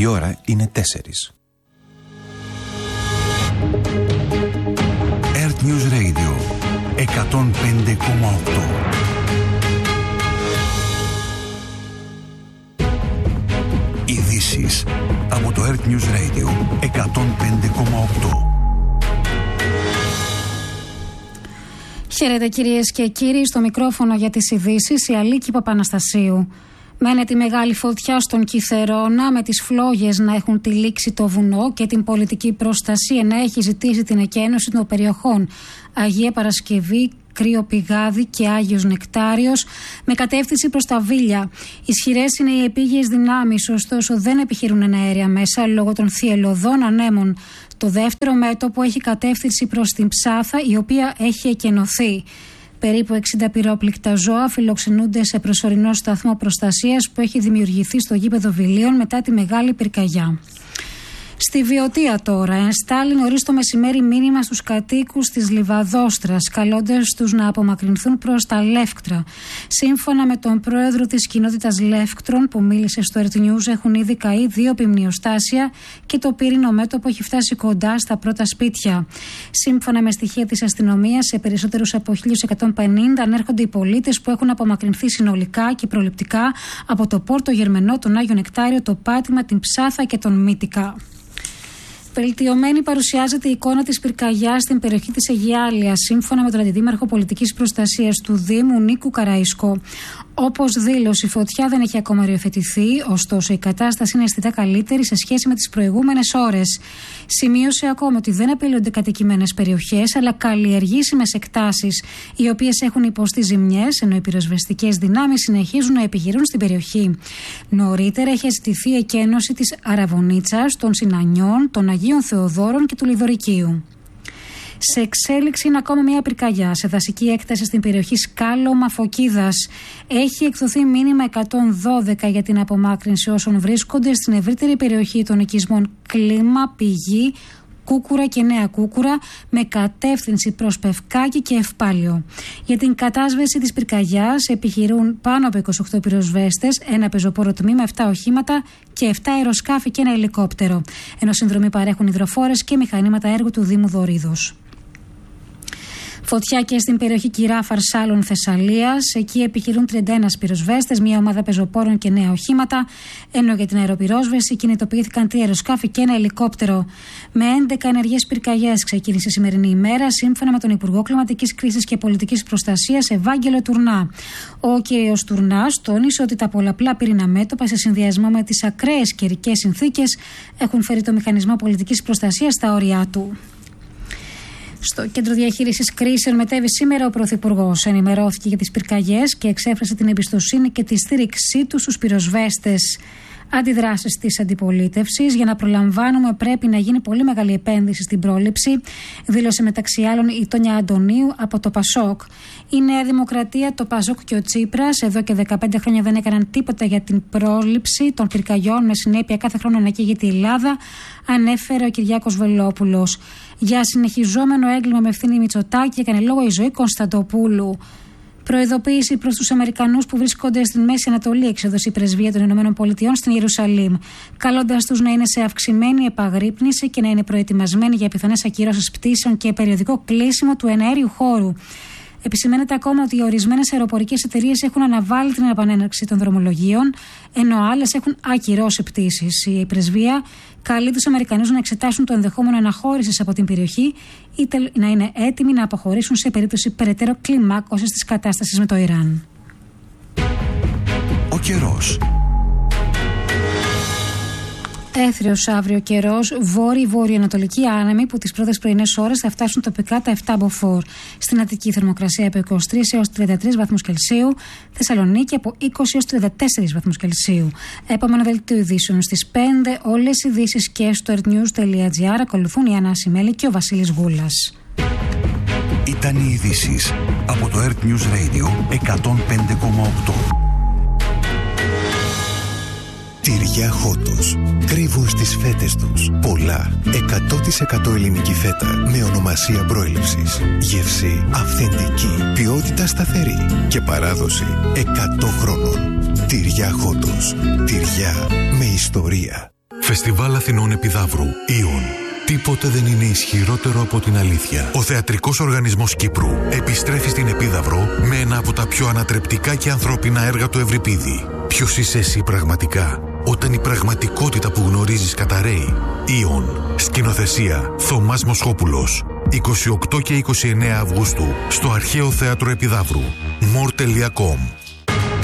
Η ώρα είναι 4. Earth News Radio 105,8. Ειδήσεις από το Earth News Radio 105,8. Χαίρετε κυρίες και κύριοι, στο μικρόφωνο για τις ειδήσεις η Αλίκη Παπαναστασίου. Μένεται η μεγάλη φωτιά στον Κιθερώνα, με τις φλόγες να έχουν τυλίξει το βουνό και την πολιτική προστασία να έχει ζητήσει την εκένωση των περιοχών Αγία Παρασκευή, Κρύο Πηγάδι και Άγιος Νεκτάριος με κατεύθυνση προς τα Βίλια. Ισχυρές είναι οι επίγειες δυνάμεις, ωστόσο δεν επιχειρούν αέρια μέσα λόγω των θυελλωδών ανέμων. Το δεύτερο μέτωπο έχει κατεύθυνση προς την Ψάθα, η οποία έχει εκενωθεί. Περίπου 60 πυρόπληκτα ζώα φιλοξενούνται σε προσωρινό σταθμό προστασίας που έχει δημιουργηθεί στο γήπεδο Βιλίων μετά τη μεγάλη πυρκαγιά. Στη Βιωτία τώρα, ενστάλλει νωρίς το μεσημέρι μήνυμα στους κατοίκους της Λιβαδόστρας, καλώντας τους να απομακρυνθούν προς τα Λεύκτρα. Σύμφωνα με τον πρόεδρο της κοινότητας Λεύκτρων που μίλησε στο Earth News, έχουν ήδη καεί 2 πυμνιοστάσια και το πύρινο μέτωπο έχει φτάσει κοντά στα πρώτα σπίτια. Σύμφωνα με στοιχεία της αστυνομίας, σε περισσότερους από 1.150 ανέρχονται οι πολίτες που έχουν απομακρυνθεί συνολικά και προληπτικά από το Πόρτο Γερμενό, τον Άγιο Νεκτάριο, το Πάτημα, την Ψάθα και τον Μύτικα. Βελτιωμένη παρουσιάζεται η εικόνα της πυρκαγιάς στην περιοχή της Αιγιάλειας, σύμφωνα με τον Αντιδήμαρχο Πολιτικής Προστασίας του Δήμου Νίκου Καραϊσκό. Όπως δήλωσε, η φωτιά δεν έχει ακόμα οριοθετηθεί, ωστόσο η κατάσταση είναι αισθητά καλύτερη σε σχέση με τις προηγούμενες ώρες. Σημείωσε ακόμα ότι δεν απειλούνται κατοικημένες περιοχές, αλλά καλλιεργήσιμες εκτάσεις, οι οποίες έχουν υποστεί ζημιές, ενώ οι πυροσβεστικές δυνάμεις συνεχίζουν να επιχειρούν στην περιοχή. Νωρίτερα έχει ζητηθεί η εκένωση της Αραβωνίτσας, των Συνανιών, των Αγίων Θεοδόρων και του Λιδωρικίου. Σε εξέλιξη είναι ακόμα μια πυρκαγιά σε δασική έκταση στην περιοχή Σκάλωμα Φωκίδας. Έχει εκδοθεί μήνυμα 112 για την απομάκρυνση όσων βρίσκονται στην ευρύτερη περιοχή των οικισμών Κλίμα, Πηγή, Κούκουρα και Νέα Κούκουρα με κατεύθυνση προς Πευκάκη και Ευπάλιο. Για την κατάσβεση της πυρκαγιάς επιχειρούν πάνω από 28 πυροσβέστες, ένα πεζοπόρο τμήμα, 7 οχήματα και 7 αεροσκάφη και ένα ελικόπτερο. Ενώ συνδρομή παρέχουν υδροφόρες και μηχανήματα έργου του Δήμου Δωρίδος. Φωτιά και στην περιοχή Κυρά Φαρσάλων Θεσσαλίας. Εκεί επιχειρούν 31 πυροσβέστες, μια ομάδα πεζοπόρων και νέα οχήματα. Ενώ για την αεροπυρόσβεση κινητοποιήθηκαν 3 αεροσκάφη και ένα ελικόπτερο. Με 11 ενεργές πυρκαγιές ξεκίνησε η σημερινή ημέρα, σύμφωνα με τον Υπουργό Κλιματικής Κρίσης και Πολιτικής Προστασίας, Ευάγγελο Τουρνά. Ο κ. Τουρνάς τόνισε ότι τα πολλαπλά πυρήνα μέτωπα, σε συνδυασμό με τις ακραίες καιρικές συνθήκες, έχουν φέρει το μηχανισμό πολιτικής προστασίας στα όρια του. Στο Κέντρο Διαχείρισης Κρίσεων μετέβη σήμερα ο Πρωθυπουργός. Ενημερώθηκε για τις πυρκαγιές και εξέφρασε την εμπιστοσύνη και τη στήριξή του στους πυροσβέστες. Αντιδράσεις της αντιπολίτευσης: για να προλαμβάνουμε, πρέπει να γίνει πολύ μεγάλη επένδυση στην πρόληψη, δήλωσε μεταξύ άλλων η Τόνια Αντωνίου από το Πασόκ. Η Νέα Δημοκρατία, το Πασόκ και ο Τσίπρας εδώ και 15 χρόνια δεν έκαναν τίποτα για την πρόληψη των πυρκαγιών, με συνέπεια κάθε χρόνο να καίγεται η Ελλάδα, ανέφερε ο Κυριάκος Βελόπουλος. Για συνεχιζόμενο έγκλημα με ευθύνη Μητσοτάκη έκανε λόγο η Ζωή Κωνσταντοπούλου. Προειδοποίηση προς τους Αμερικανούς που βρίσκονται στην Μέση Ανατολή, εξέδωσε η Πρεσβεία των ΗΠΑ στην Ιερουσαλήμ, καλώντας τους να είναι σε αυξημένη επαγρύπνηση και να είναι προετοιμασμένοι για πιθανές ακυρώσεις πτήσεων και περιοδικό κλείσιμο του εναέριου χώρου. Επισημαίνεται ακόμα ότι ορισμένες αεροπορικές εταιρείες έχουν αναβάλει την επανέναρξη των δρομολογίων, ενώ άλλες έχουν ακυρώσει πτήσεις. Η Πρεσβεία καλεί τους Αμερικανούς να εξετάσουν το ενδεχόμενο αναχώρησης από την περιοχή ή να είναι έτοιμοι να αποχωρήσουν σε περίπτωση περαιτέρω κλιμάκωσης της κατάστασης με το Ιράν. Ο καιρός. Έθριος αύριο καιρός, βόρειο-βορειοανατολική άνεμη που τις πρώτες πρωινές ώρες θα φτάσουν τοπικά τα 7 μποφόρ. Στην Αττική θερμοκρασία από 23 έως 33 βαθμούς Κελσίου, Θεσσαλονίκη από 20 έως 34 βαθμούς Κελσίου. Επόμενο δελτίο ειδήσεων στις 5, όλες οι ειδήσεις και στο earthnews.gr. Ακολουθούν η Άννα Ασημέλη και ο Βασίλης Γούλας. Ήταν οι ειδήσεις από το Earth News Radio 105,8. Τυριά Χότος. Κρύβουν στις φέτες τους πολλά 100% ελληνική φέτα με ονομασία προέλευσης. Γεύση αυθεντική, ποιότητα σταθερή και παράδοση 100 χρόνων. Τυριά Χότος. Τυριά με ιστορία. Φεστιβάλ Αθηνών Επιδαύρου. Ήον. Τίποτε δεν είναι ισχυρότερο από την αλήθεια. Ο Θεατρικός Οργανισμός Κύπρου επιστρέφει στην Επίδαυρο με ένα από τα πιο ανατρεπτικά και ανθρώπινα έργα του Ευρυπίδη. Ποιος είσαι εσύ πραγματικά, όταν η πραγματικότητα που γνωρίζεις καταραίει? Ήον. Σκηνοθεσία Θωμάς Μοσχόπουλος. 28 και 29 Αυγούστου στο Αρχαίο Θέατρο Επιδαύρου. more.com